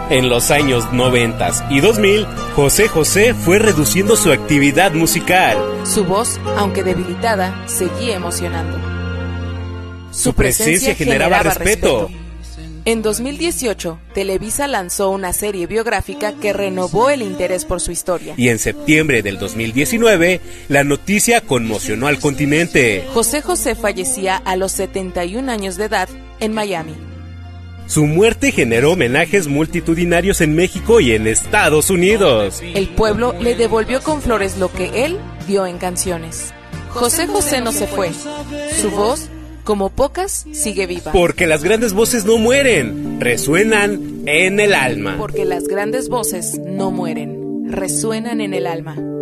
En los años 90 y 2000, José José fue reduciendo su actividad musical. Su voz, aunque debilitada, seguía emocionando. Su presencia generaba respeto. En 2018, Televisa lanzó una serie biográfica que renovó el interés por su historia. Y en septiembre del 2019, la noticia conmocionó al continente. José José fallecía a los 71 años de edad en Miami. Su muerte generó homenajes multitudinarios en México y en Estados Unidos. El pueblo le devolvió con flores lo que él dio en canciones. José José no se fue. Su voz, como pocas, sigue viva. Porque las grandes voces no mueren, resuenan en el alma. Porque las grandes voces no mueren, resuenan en el alma.